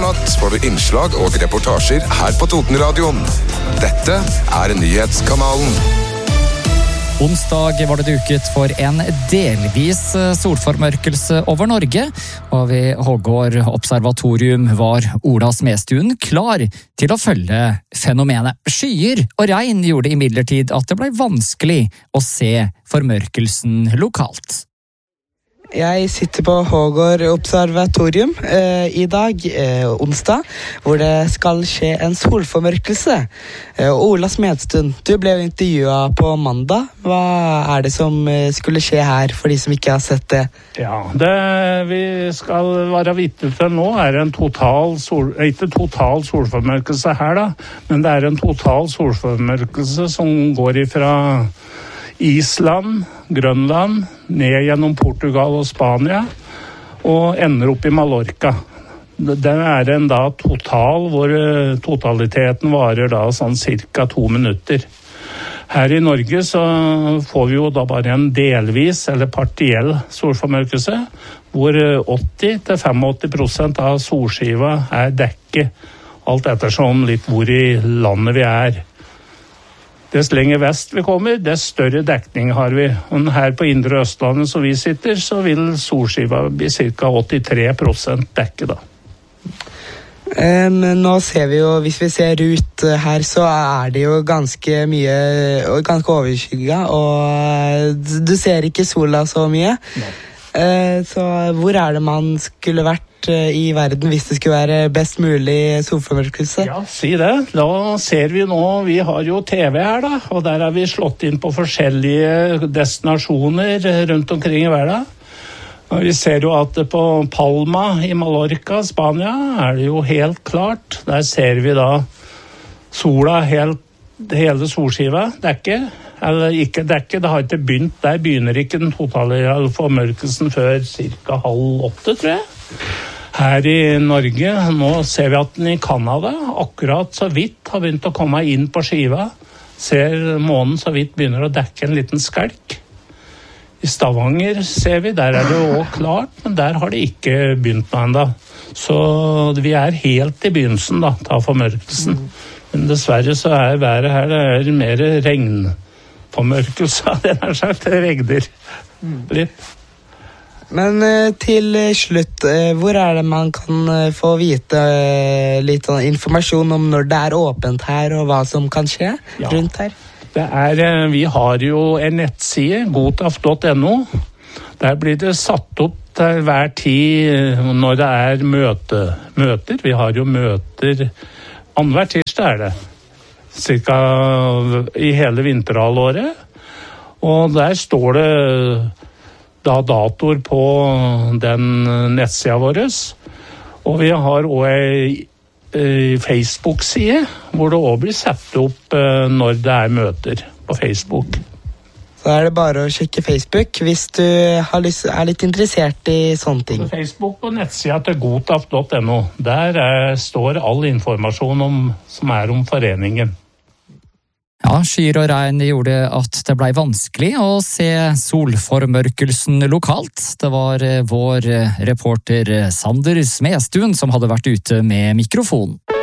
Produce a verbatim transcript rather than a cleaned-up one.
natt får du innslag og reportasjer her på Totenradioen. Dette er Nyhetskanalen. Onsdag var det duket for en delvis solformørkelse over Norge, og ved Hågård Observatorium var Ola Smestuen klar til å følge fenomenet. Skyer og regn gjorde imidlertid at det ble vanskelig å se formørkelsen lokalt. Jeg sitter på Hågård Observatorium eh, i dag, eh, onsdag, hvor det skal skje en solformørkelse. Eh, Ola Smedstuen, du ble jo intervjuet på mandag. Hva er det som skulle skje her for de som ikke har sett det? Ja, det vi skal være vitne til nå er en total sol, ikke total solformørkelse her da, men det er en total solformørkelse som går ifra Island, Grønland, ned gjennom Portugal og Spania, og ender opp i Mallorca. Det er en da total, hvor totaliteten varer da sånn cirka to minutter. Her i Norge så får vi jo da bare en delvis eller partiell solformørkelse, hvor åtti til åttifem prosent av solskiva er dekket, alt ettersom litt hvor i landet vi er. Dess lenger vest vi kommer, dess større dekning har vi. Og her på Indre Østlandet som vi sitter, så vil solskiva bli ca. åttitre prosent dekket da. Um, nå ser vi jo, hvis vi ser ut her, så er det jo ganske mye, ganske overskygget, og du ser ikke sola så mye. Uh, så hvor er det man skulle vært i verden hvis det skulle være best mulig solformørkelse? Ja, si det. Da ser vi nå, vi har jo T V her da, og der har vi slått inn på forskjellige destinasjoner rundt omkring i verden. Og vi ser jo at på Palma i Mallorca, Spania, er det jo helt klart. Der ser vi da sola helt, hele solskiva dekket. Eller ikke dekket, det har ikke begynt. Der begynner ikke den totale formørkelsen før cirka halv åtte, tror jeg. Her i Norge, nå ser vi at den i Kanada akkurat så vidt har begynt å komme inn på skiva. Ser månen så vidt begynner å dekke en liten skelk. I Stavanger ser vi, der er det også klart, men der har det ikke begynt noe enda. Så vi er helt i begynnelsen da, av formørkelsen. Men dessverre så er været her, det er mer regnformørkelse, det er sagt, det regner litt. Men uh, til slutt, uh, hvor er det man kan uh, få vite uh, litt uh, informasjon om når det er åpent her, og hva som kan skje ja. rundt her? Det er, uh, vi har jo en nettside, godtaf punktum no. Der blir det satt opp til hver tid uh, når det er møte, møter. Vi har jo møter, annenhver tirsdag er det, cirka i hele vinterhalvåret. Og der står det da datoer på den nettsida vår. Og vi har også en Facebook-side, hvor det også blir satt opp når det er møter på Facebook. Så er det bare å sjekke Facebook hvis du har lyst, er litt interessert i sånne ting. På Facebook og nettsida til godtaf punktum no. Der er, står all informasjon om, som er om foreningen. Ja, skyer og regn gjorde at det ble vanskelig å se solformørkelsen lokalt. Det var vår reporter Sander Smestuen som hadde vært ute med mikrofon.